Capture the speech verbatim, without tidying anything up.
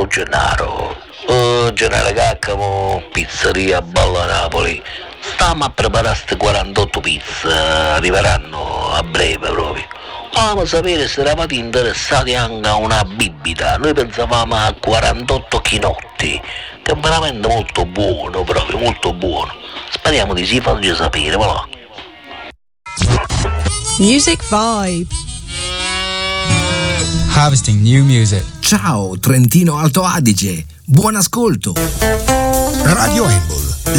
Gennaro. Oh, Gennaro Caccamo, pizzeria Balla Napoli. Stiamo a preparare queste quarantotto pizze, arriveranno a breve proprio. Volevamo sapere se eravate interessati anche a una bibita. Noi pensavamo a quarantotto chinotti, che è veramente molto buono, proprio molto buono. Speriamo di sì, farci sapere, voilà. Music Vibe. Harvesting new music. Ciao Trentino Alto Adige, buon ascolto. Radio Embol